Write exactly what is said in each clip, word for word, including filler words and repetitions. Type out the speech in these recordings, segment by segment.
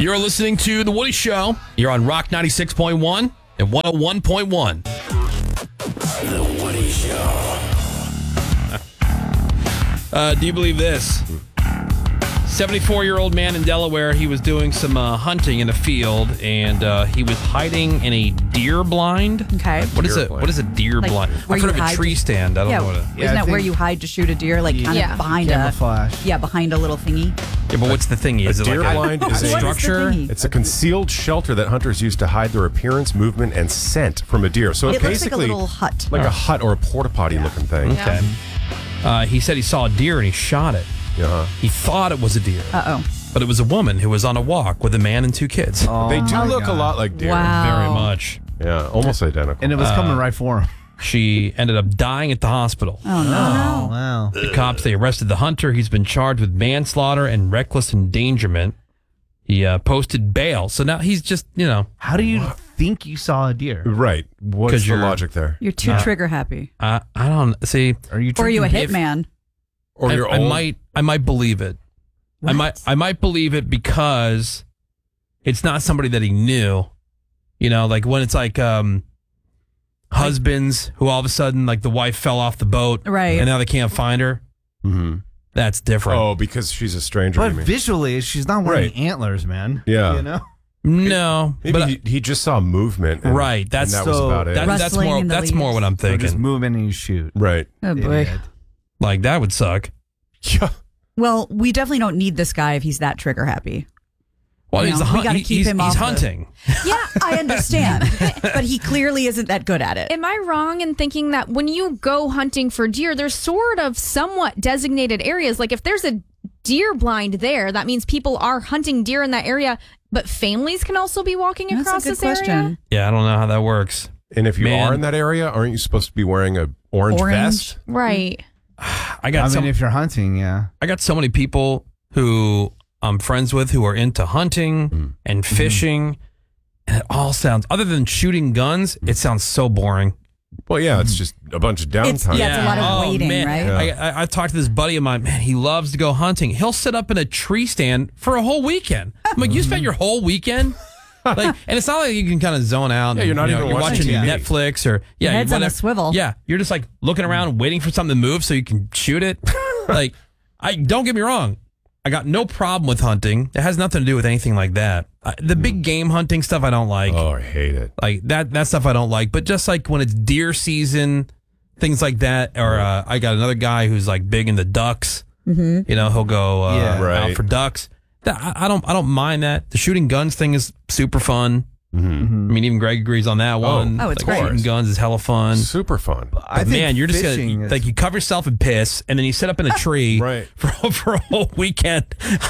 You're listening to The Woody Show. You're on Rock ninety-six point one and one oh one point one. The Woody Show. Uh, do you believe this? seventy-four-year-old man in Delaware, he was doing some uh, hunting in a field, and uh, he was hiding in a deer blind. Okay. What is Deer it? blind. What is a deer Like, blind? where I've heard you of a hide tree to- stand. I don't Yeah, know what it is. isn't Yeah, I that where think- you hide to shoot a deer? Like kind Yeah. of behind a Camouflage. yeah, behind a little thingy. Yeah, but what's the thingy? Is A it deer like blind a, is a a- What is the structure? thingy? It's a concealed shelter that hunters use to hide their appearance, movement, and scent from a deer. So It it looks like a basically little hut. like a hut or a porta potty looking thing. Okay. Uh, he said he saw a deer and he shot it. Yeah. He thought it was a deer, Uh oh. but it was a woman who was on a walk with a man and two kids. Oh, They do my look God. a lot like deer. Wow. Very much. Yeah, almost identical. And it was coming right for him. She ended up dying at the hospital. Oh no. Wow. The cops, they arrested the hunter. He's been charged with manslaughter and reckless endangerment. He uh, posted bail. So now he's just, you know, How do you think you saw a deer? Right. What's 'Cause the you're- logic there? You're too trigger happy. I, I don't see. Are you? Or are you a drinking- hitman? Or I, your I own? might, I might believe it. I What? might, I might believe it because it's not somebody that he knew. You know, like when it's like um, husbands who all of a sudden, like the wife fell off the boat, Right. and now they can't find her. Mm-hmm. That's different. Oh, because she's a stranger. But you mean? visually, she's not wearing Right. antlers, man. Yeah. You know? No, Maybe but he, he just saw movement. And, Right, that's and that was so- about it. that, that's Rustling more. in the That's more leaves. what I'm Or just thinking. move in and you shoot. right. Oh boy. Idiot. Like that would suck. Yeah. Well, we definitely don't need this guy if he's that trigger happy. Well, You he's know, a we hunt. gotta he- keep he's, him he's off the- hunting. Yeah, I understand, but he clearly isn't that good at it. Am I wrong in thinking that when you go hunting for deer, there's sort of somewhat designated areas? Like if there's a deer blind there, that means people are hunting deer in that area, but families can also be walking That's across a good this question. area? Yeah, I don't know how that works. And if you Man. are in that area, aren't you supposed to be wearing a orange, Orange? vest? Right. I got I some. mean, if you're hunting, yeah. I got so many people who I'm friends with who are into hunting Mm. and fishing, and it all sounds, other than shooting guns, it sounds so boring. Well, yeah, it's just a bunch of downtime. It's- yeah, it's a lot of Oh, waiting, man. right? I, I, I talked to this buddy of mine. Man, he loves to go hunting. He'll sit up in a tree stand for a whole weekend. I'm like, you spent your whole weekend? Like, and it's not like you can kind of zone out. Yeah, and, you're not you know, even you're watching watching T V. Netflix or yeah, Your head's you- on a whatever. swivel. Yeah, you're just like looking around, waiting for something to move so you can shoot it. Like, I don't get me wrong. I got no problem with hunting. It has nothing to do with anything like that. I, the big game hunting stuff I don't like. Oh, I hate it. Like that that stuff I don't like. But just like when it's deer season, things like that. Or uh, I got another guy who's like big into ducks. Mm-hmm. You know, he'll go uh, Yeah. out Right. for ducks. That, I, I don't I don't mind that. The shooting guns thing is super fun. Mm-hmm. I mean, even Greg agrees on that one. Oh, it's like, great. Shooting guns is hella fun. Super fun. I But think man, you're just fishing gonna is- like you cover yourself in piss, and then you sit up in a tree Right. for for a whole weekend.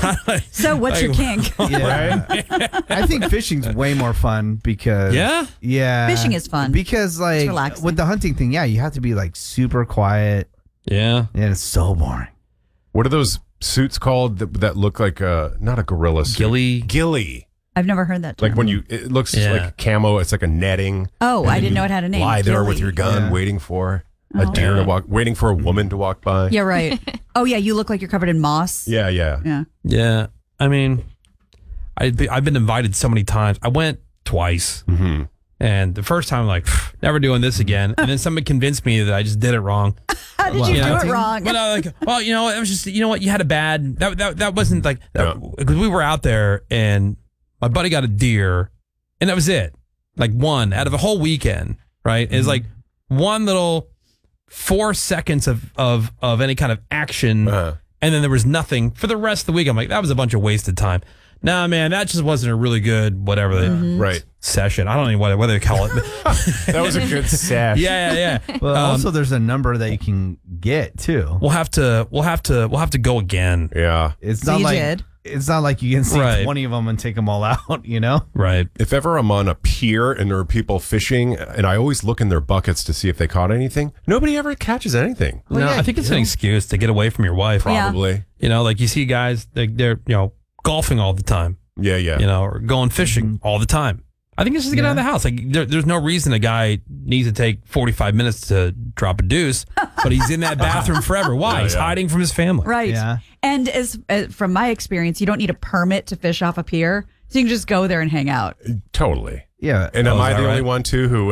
So what's your kink? Yeah. I think fishing's way more fun because Yeah? yeah, Fishing is fun. because like relaxing. with the hunting thing, yeah, you have to be like super quiet, Yeah. and it's so boring. What are those suits called that, that look like a, not a gorilla suit? Ghillie. Ghillie. I've never heard that term. Like when you, it looks Yeah. like camo. It's like a netting. Oh, I didn't know it had a name. Lie there with Ghillie. your gun, Yeah. waiting for a Oh. deer Yeah. to walk, waiting for a woman to walk by. Yeah, right. Oh, yeah, you look like you're covered in moss. Yeah, yeah. Yeah. Yeah, I mean, I've been, I've been invited so many times. I went twice, Mm-hmm. and the first time, like, never doing this again. And then somebody convinced me that I just did it wrong. How did Wow. you do Yeah. it wrong? But I like, well, you know, it was just, you know what, you had a bad. That that that wasn't like Yeah. because we were out there, and my buddy got a deer, and that was it. Like one out of a whole weekend, right? It's like one little four seconds of of of any kind of action. Uh-huh. And then there was nothing for the rest of the week. I'm like, that was a bunch of wasted time. Nah, man, that just wasn't a really good whatever the Right. session. I don't know what, what they call it. That was a good sash. yeah, yeah, yeah. Well, Um, also there's a number that you can get too. we'll have to, we'll have to, we'll have to go again. Yeah. It's So not you like did? it's not like you can see Right. twenty of them and take them all out. You know. Right. If ever I'm on a pier and there are people fishing, and I always look in their buckets to see if they caught anything, nobody ever catches anything. no, yeah, I think it's you an know. excuse to get away from your wife. Yeah. Probably. You know, like you see guys, they, they're, you know, golfing all the time, Yeah, yeah. you know, or going fishing all the time. I think it's just to get out of the house. Like, there, there's no reason a guy needs to take forty-five minutes to drop a deuce, but he's in that bathroom forever. Why? Yeah, he's yeah. hiding from his family. Right. Yeah. And as uh, from my experience, you don't need a permit to fish off a pier. So you can just go there and hang out. Totally. Yeah. And Oh, am is I that the only right? one too who